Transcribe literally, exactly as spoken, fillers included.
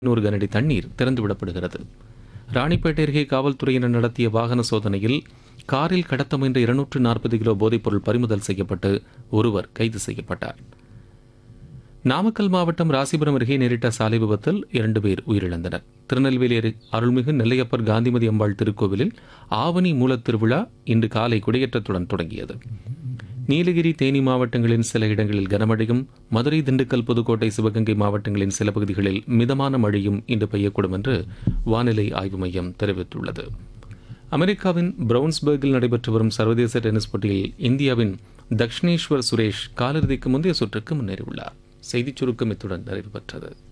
நூறு கனஅடி தண்ணீர் திறந்துவிடப்படுகிறது. ராணிப்பேட்டை அருகே காவல்துறையினர் நடத்திய வாகன சோதனையில் காரில் கடத்த முயன்ற இருநூற்று நாற்பது கிலோ போதைப்பொருள் பறிமுதல் செய்யப்பட்டு ஒருவர் கைது செய்யப்பட்டார். நாமக்கல் மாவட்டம் ராசிபுரம் அருகே நேரிட்ட சாலை விபத்தில் இரண்டு பேர் உயிரிழந்தனர். திருநெல்வேலி அருள்மிகு நெல்லையப்பர் காந்திமதி அம்பாள் திருக்கோவிலில் ஆவணி மூலத் திருவிழா இன்று காலை கொடியேற்றத்துடன் தொடங்கியது. நீலகிரி தேனி மாவட்டங்களின் சில இடங்களில் கனமழையும், மதுரை திண்டுக்கல் புதுக்கோட்டை சிவகங்கை மாவட்டங்களின் சில பகுதிகளில் மிதமான மழையும் இன்று பெய்யக்கூடும் என்று வானிலை ஆய்வு மையம் தெரிவித்துள்ளது. அமெரிக்காவின் பிரவுன்ஸ்பர்கில் நடைபெற்று வரும் சர்வதேச டென்னிஸ் போட்டியில் இந்தியாவின் தக்ஷினேஸ்வர் சுரேஷ் காலிறுதிக்கு முந்தைய சுற்றுக்கு முன்னேறியுள்ளார். செய்திச் சுருக்கம் இத்துடன் நிறைவு பெற்றது.